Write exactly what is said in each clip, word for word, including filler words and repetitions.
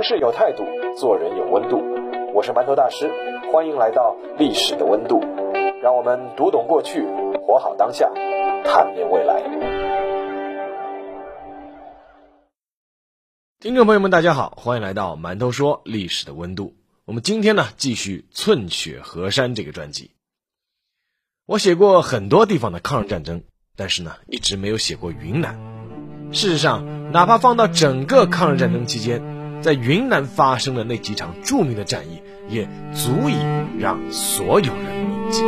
行事有态度，做人有温度。我是馒头大师，欢迎来到历史的温度，让我们读懂过去，活好当下，探面未来。 听众朋友们大家好，欢迎来到馒头说历史的温度。我们今天呢继续寸雪河山这个专辑。我写过很多地方的抗日战争，但是呢一直没有写过云南。事实上，哪怕放到整个抗日战争期间，在云南发生的那几场著名的战役，也足以让所有人铭记。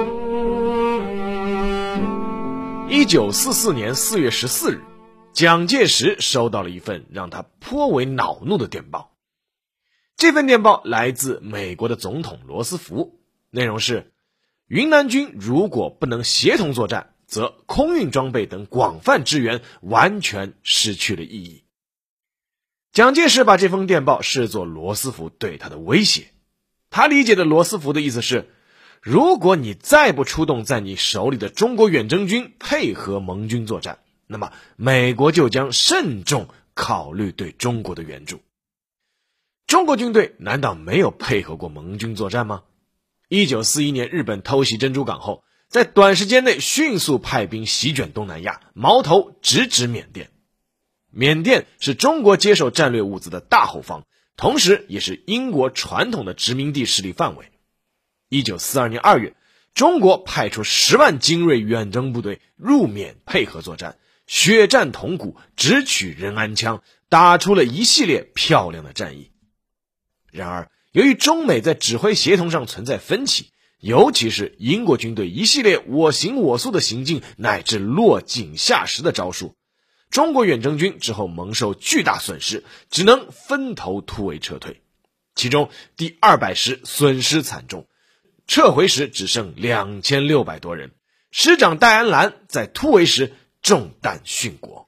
一九四四年四月十四日，蒋介石收到了一份让他颇为恼怒的电报。这份电报来自美国的总统罗斯福，内容是：云南军如果不能协同作战，则空运装备等广泛支援完全失去了意义。蒋介石把这封电报视作罗斯福对他的威胁。他理解的罗斯福的意思是，如果你再不出动在你手里的中国远征军配合盟军作战，那么美国就将慎重考虑对中国的援助。中国军队难道没有配合过盟军作战吗？一九四一年日本偷袭珍珠港后，在短时间内迅速派兵席卷东南亚，矛头直指缅甸。缅甸是中国接受战略物资的大后方，同时也是英国传统的殖民地势力范围。一九四二年二月，中国派出十万精锐远征部队入缅配合作战，血战铜鼓，直取仁安羌，打出了一系列漂亮的战役。然而，由于中美在指挥协同上存在分歧，尤其是英国军队一系列我行我素的行径乃至落井下石的招数，中国远征军之后蒙受巨大损失，只能分头突围撤退。其中第二百师损失惨重，撤回时只剩两千六百多人，师长戴安澜在突围时中弹殉国。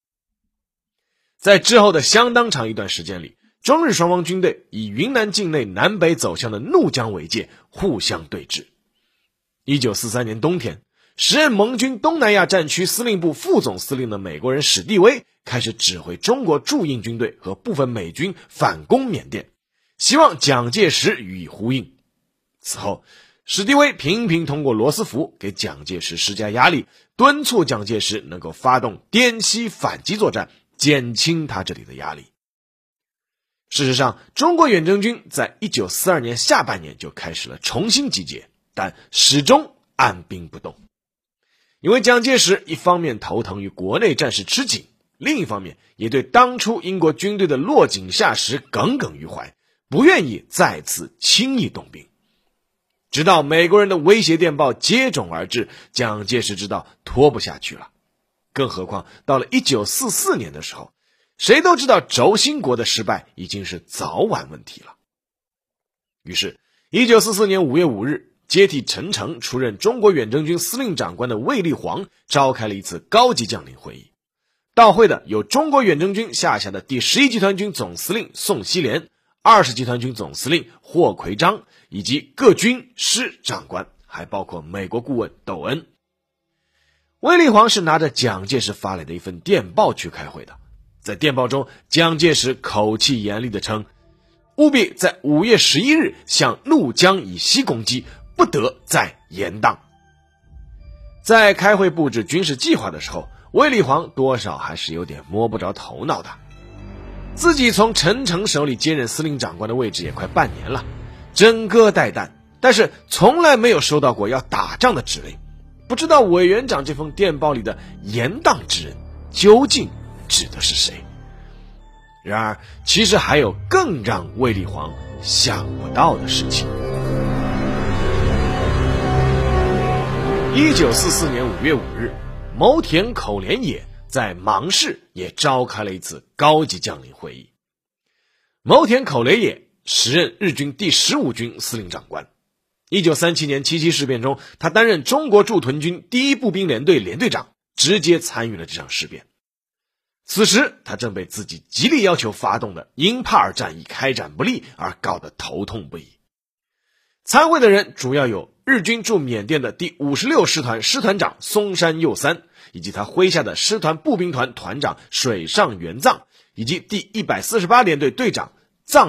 在之后的相当长一段时间里，中日双方军队以云南境内南北走向的怒江为界，互相对峙。一九四三年冬天，时任盟军东南亚战区司令部副总司令的美国人史蒂威开始指挥中国驻印军队和部分美军反攻缅甸，希望蒋介石予以呼应。此后，史蒂威频频通过罗斯福给蒋介石施加压力，敦促蒋介石能够发动滇西反击作战，减轻他这里的压力。事实上，中国远征军在一九四二年下半年就开始了重新集结，但始终按兵不动。因为蒋介石一方面头疼于国内战事吃紧，另一方面也对当初英国军队的落井下石耿耿于怀，不愿意再次轻易动兵。直到美国人的威胁电报接踵而至，蒋介石知道拖不下去了。更何况到了一九四四年的时候，谁都知道轴心国的失败已经是早晚问题了。于是一九四四年五月五日，接替陈诚出任中国远征军司令长官的卫立煌召开了一次高级将领会议。到会的有中国远征军下辖的第十一集团军总司令宋希濂、二十集团军总司令霍奎章以及各军师长官，还包括美国顾问窦恩。卫立煌是拿着蒋介石发来的一份电报去开会的。在电报中，蒋介石口气严厉地称，务必在五月十一日向怒江以西攻击，不得再延宕。在开会布置军事计划的时候，卫立煌多少还是有点摸不着头脑的。自己从陈诚手里接任司令长官的位置也快半年了，整个带弹，但是从来没有收到过要打仗的指令。不知道委员长这封电报里的延宕之人究竟指的是谁？然而，其实还有更让卫立煌想不到的事情。一九四四年五月五日，牟田口连野在芒市也召开了一次高级将领会议。牟田口连野时任日军第十五军司令长官。一九三七年七七事变中，他担任中国驻屯军第一步兵连队连队长，直接参与了这场事变。此时他正被自己极力要求发动的英帕尔战役开展不利而搞得头痛不已。参会的人主要有日军驻缅甸的第五十六师团师团长松山佑三，以及他麾下的师团步兵团团长水上元藏，以及第一百四十八联队队长